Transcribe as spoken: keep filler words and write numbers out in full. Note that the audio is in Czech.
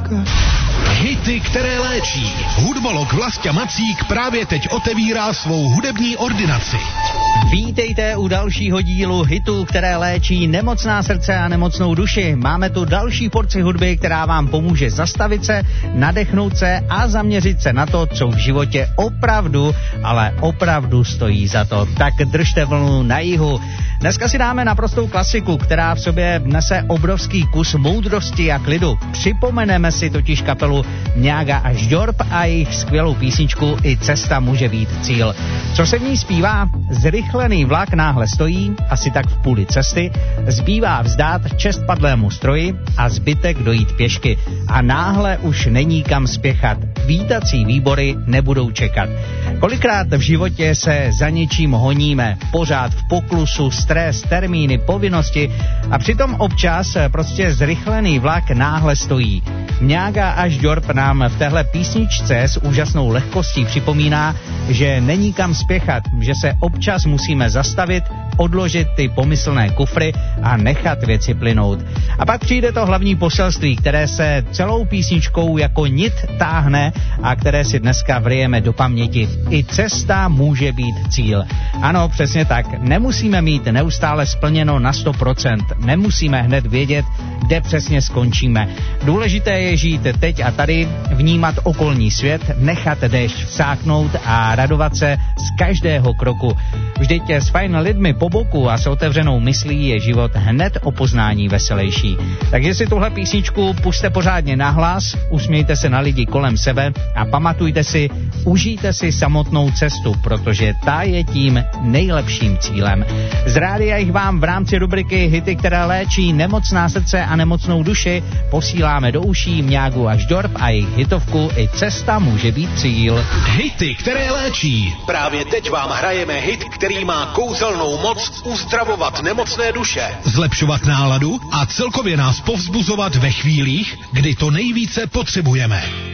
Jirka. Hity, které léčí. Hudbolog Vlastě Macík právě teď otevírá svou hudební ordinaci. Vítejte u dalšího dílu hitů, které léčí nemocná srdce a nemocnou duši. Máme tu další porci hudby, která vám pomůže zastavit se, nadechnout se a zaměřit se na to, co v životě opravdu, ale opravdu stojí za to. Tak držte vlnu na jihu. Dneska si dáme naprostou klasiku, která v sobě nese obrovský kus moudrosti a klidu. Připomeneme si totiž kapelu Mňága a Žďorb a jejich skvělou písničku I cesta může být cíl. Co se v ní zpívá? Zrychlený vlak náhle stojí, asi tak v půli cesty, zbývá vzdát čest padlému stroji a zbytek dojít pěšky. A náhle už není kam spěchat. Vítací výbory nebudou čekat. Kolikrát v životě se za něčím honíme, pořád v poklusu, stres, termíny, povinnosti a přitom občas prostě zrychlený vlak náhle stojí. Mňága a Žďorb nám v téhle písničce s úžasnou lehkostí připomíná, že není kam spěchat, že se občas musíme zastavit, odložit ty pomyslné kufry a nechat věci plynout. A pak přijde to hlavní poselství, které se celou písničkou jako nit táhne a které si dneska vryjeme do paměti. I cesta může být cíl. Ano, přesně tak. Nemusíme mít neustále splněno na sto procent. Nemusíme hned vědět, kde přesně skončíme. Důležité je žít teď a tady, vnímat okolní svět, nechat déšť vsáknout a radovat se z každého kroku. Vždyť s fajn lidmi po boku a s otevřenou myslí je život hned o poznání veselější. Takže si tuhle písničku puste pořádně nahlas, usmějte se na lidi kolem sebe a pamatujte si, užijte si samotnou cestu, protože ta je tím nejlepším cílem. Z rádia jich vám v rámci rubriky Hity, které léčí nemocná srdce a nemocnou duši, posíláme do uší Mňágu a Žďorb a jejich hitovku I cesta může být cíl. Hity, které léčí. Právě teď vám hrajeme hit, který má kouzelnou moc uzdravovat nemocné duše, zlepšovat náladu a celkově nás povzbuzovat ve chvílích, kdy to nejvíce potřebujeme.